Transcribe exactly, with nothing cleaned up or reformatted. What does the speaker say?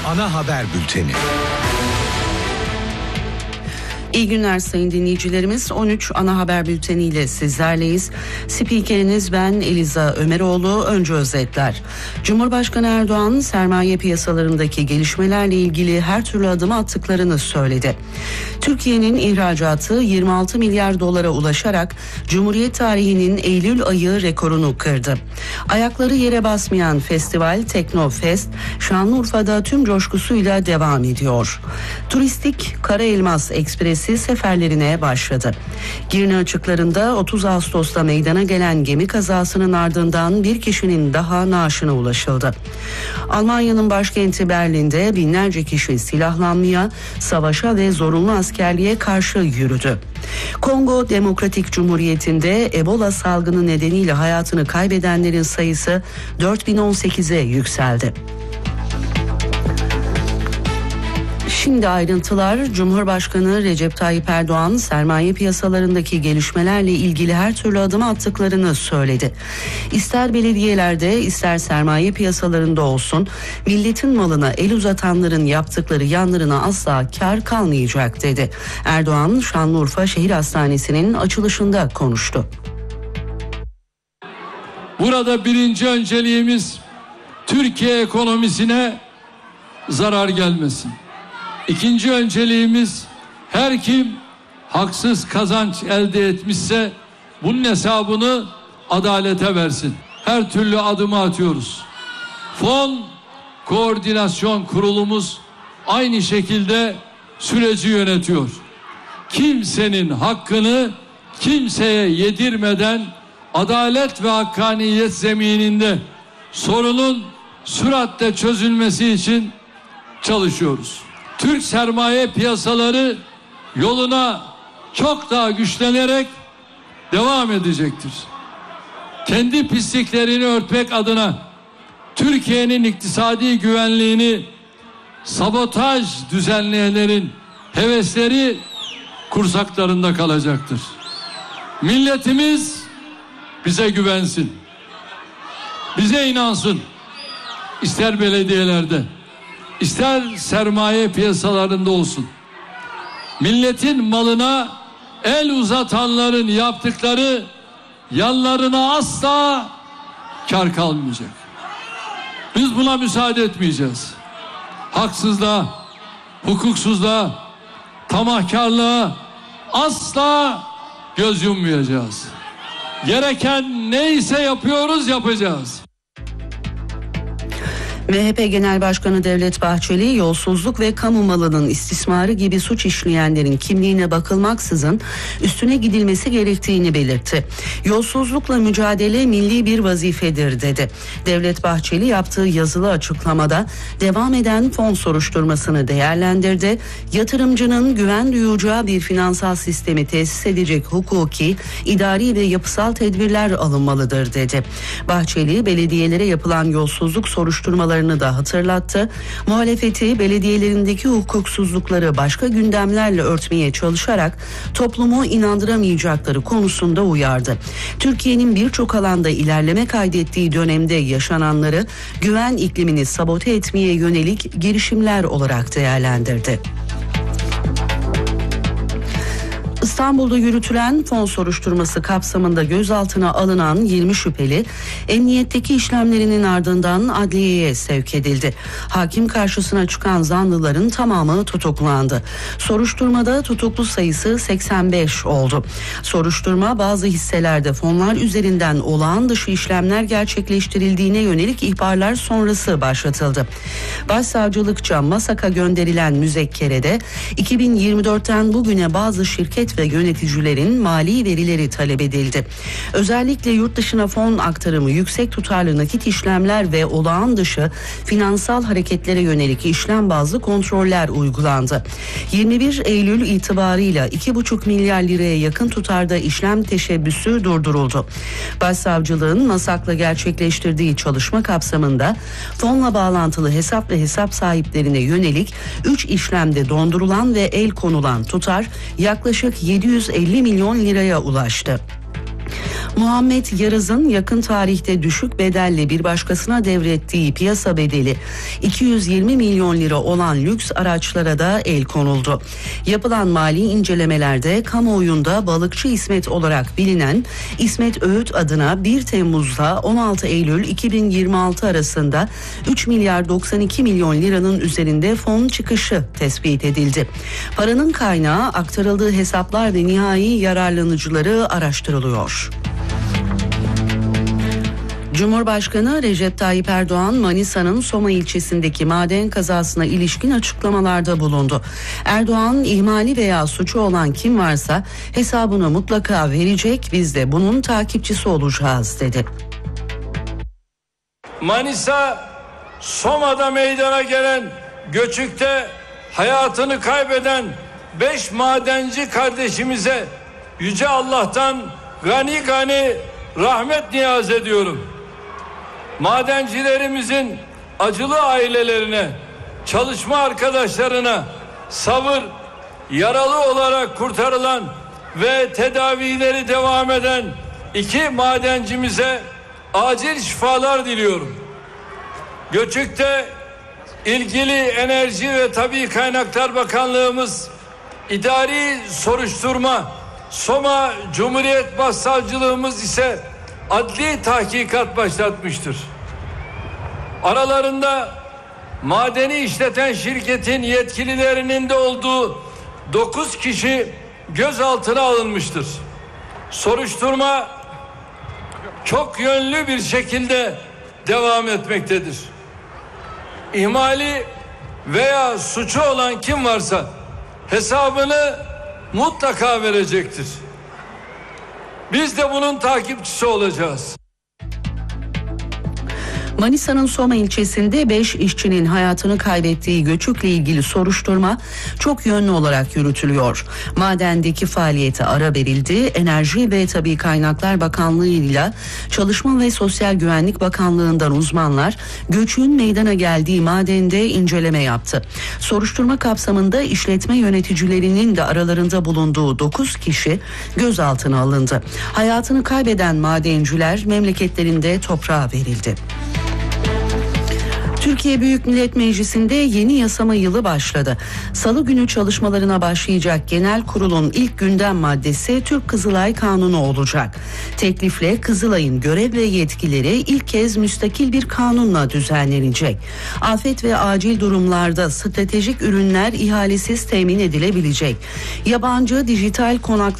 Ana haber bülteni. İyi günler sayın dinleyicilerimiz. on üç ana haber bülteniyle sizlerleyiz. Spikeriniz ben Eliza Ömeroğlu. Önce özetler. Cumhurbaşkanı Erdoğan sermaye piyasalarındaki gelişmelerle ilgili her türlü adımı attıklarını söyledi. Türkiye'nin ihracatı yirmi altı milyar dolara ulaşarak Cumhuriyet tarihinin Eylül ayı rekorunu kırdı. Ayakları yere basmayan festival Teknofest Şanlıurfa'da tüm coşkusuyla devam ediyor. Turistik Kara Elmas Ekspresi seferlerine başladı. Girne açıklarında otuz Ağustos'ta meydana gelen gemi kazasının ardından bir kişinin daha naaşına ulaşıldı. Almanya'nın başkenti Berlin'de binlerce kişi silahlanmaya, savaşa ve zorunlu askerliğe karşı yürüdü. Kongo Demokratik Cumhuriyeti'nde Ebola salgını nedeniyle hayatını kaybedenlerin sayısı dört bin on sekize yükseldi. Şimdi ayrıntılar. Cumhurbaşkanı Recep Tayyip Erdoğan sermaye piyasalarındaki gelişmelerle ilgili her türlü adımı attıklarını söyledi. İster belediyelerde ister sermaye piyasalarında olsun milletin malına el uzatanların yaptıkları yanlarına asla kar kalmayacak dedi. Erdoğan Şanlıurfa Şehir Hastanesi'nin açılışında konuştu. Burada birinci önceliğimiz Türkiye ekonomisine zarar gelmesin. İkinci önceliğimiz her kim haksız kazanç elde etmişse bunun hesabını adalete versin. Her türlü adımı atıyoruz. Fon Koordinasyon Kurulumuz aynı şekilde süreci yönetiyor. Kimsenin hakkını kimseye yedirmeden adalet ve hakkaniyet zemininde sorunun süratle çözülmesi için çalışıyoruz. Türk sermaye piyasaları yoluna çok daha güçlenerek devam edecektir. Kendi pisliklerini örtmek adına Türkiye'nin iktisadi güvenliğini sabotaj düzenleyenlerin hevesleri kursaklarında kalacaktır. Milletimiz bize güvensin, bize inansın. İster belediyelerde, İster sermaye piyasalarında olsun. Milletin malına el uzatanların yaptıkları yanlarına asla kar kalmayacak. Biz buna müsaade etmeyeceğiz. Haksızlığa, hukuksuzluğa, tamahkarlığa asla göz yummayacağız. Gereken neyse yapıyoruz, yapacağız. M H P Genel Başkanı Devlet Bahçeli, yolsuzluk ve kamu malının istismarı gibi suç işleyenlerin kimliğine bakılmaksızın üstüne gidilmesi gerektiğini belirtti. Yolsuzlukla mücadele milli bir vazifedir dedi. Devlet Bahçeli yaptığı yazılı açıklamada devam eden fon soruşturmasını değerlendirdi. Yatırımcının güven duyacağı bir finansal sistemi tesis edecek hukuki, idari ve yapısal tedbirler alınmalıdır dedi. Bahçeli, belediyelere yapılan yolsuzluk soruşturmaları da hatırlattı. Muhalefeti belediyelerindeki hukuksuzlukları başka gündemlerle örtmeye çalışarak toplumu inandıramayacakları konusunda uyardı. Türkiye'nin birçok alanda ilerleme kaydettiği dönemde yaşananları güven iklimini sabote etmeye yönelik girişimler olarak değerlendirdi. İstanbul'da yürütülen fon soruşturması kapsamında gözaltına alınan yirmi şüpheli emniyetteki işlemlerinin ardından adliyeye sevk edildi. Hakim karşısına çıkan zanlıların tamamı tutuklandı. Soruşturmada tutuklu sayısı seksen beş oldu. Soruşturma bazı hisselerde fonlar üzerinden olağan dışı işlemler gerçekleştirildiğine yönelik ihbarlar sonrası başlatıldı. Başsavcılıkça MASAK'a gönderilen müzekkerede iki bin yirmi dörtten bugüne bazı şirket ve yöneticilerin mali verileri talep edildi. Özellikle yurt dışına fon aktarımı, yüksek tutarlı nakit işlemler ve olağan dışı finansal hareketlere yönelik işlem bazlı kontroller uygulandı. yirmi bir Eylül itibarıyla iki buçuk milyar liraya yakın tutarda işlem teşebbüsü durduruldu. Başsavcılığın MASAK'la gerçekleştirdiği çalışma kapsamında fonla bağlantılı hesap ve hesap sahiplerine yönelik üç işlemde dondurulan ve el konulan tutar yaklaşık yedi yüz elli milyon liraya ulaştı. Muhammed Yaraz'ın yakın tarihte düşük bedelle bir başkasına devrettiği piyasa bedeli iki yüz yirmi milyon lira olan lüks araçlara da el konuldu. Yapılan mali incelemelerde kamuoyunda balıkçı İsmet olarak bilinen İsmet Öğüt adına bir Temmuz'da on altı Eylül iki bin yirmi altı arasında üç milyar doksan iki milyon liranın üzerinde fon çıkışı tespit edildi. Paranın kaynağı, aktarıldığı hesaplar ve nihai yararlanıcıları araştırılıyor. Cumhurbaşkanı Recep Tayyip Erdoğan, Manisa'nın Soma ilçesindeki maden kazasına ilişkin açıklamalarda bulundu. Erdoğan, ihmali veya suçu olan kim varsa hesabını mutlaka verecek, biz de bunun takipçisi olacağız dedi. Manisa, Soma'da meydana gelen göçükte hayatını kaybeden beş madenci kardeşimize Yüce Allah'tan gani gani rahmet niyaz ediyorum. Madencilerimizin acılı ailelerine, çalışma arkadaşlarına sabır, yaralı olarak kurtarılan ve tedavileri devam eden iki madencimize acil şifalar diliyorum. Göçük'te ilgili Enerji ve Tabii Kaynaklar Bakanlığımız idari soruşturma, Soma Cumhuriyet Başsavcılığımız ise adli tahkikat başlatmıştır. Aralarında madeni işleten şirketin yetkililerinin de olduğu dokuz kişi gözaltına alınmıştır. Soruşturma çok yönlü bir şekilde devam etmektedir. İhmali veya suçu olan kim varsa hesabını mutlaka verecektir. Biz de bunun takipçisi olacağız. Manisa'nın Soma ilçesinde beş işçinin hayatını kaybettiği göçükle ilgili soruşturma çok yönlü olarak yürütülüyor. Madendeki faaliyete ara verildi. Enerji ve Tabii Kaynaklar Bakanlığı ile Çalışma ve Sosyal Güvenlik Bakanlığı'ndan uzmanlar göçün meydana geldiği madende inceleme yaptı. Soruşturma kapsamında işletme yöneticilerinin de aralarında bulunduğu dokuz kişi gözaltına alındı. Hayatını kaybeden madenciler memleketlerinde toprağa verildi. Türkiye Büyük Millet Meclisi'nde yeni yasama yılı başladı. Salı günü çalışmalarına başlayacak genel kurulun ilk gündem maddesi Türk Kızılay Kanunu olacak. Teklifle Kızılay'ın görev ve yetkileri ilk kez müstakil bir kanunla düzenlenecek. Afet ve acil durumlarda stratejik ürünler ihalesiz temin edilebilecek. Yabancı dijital konak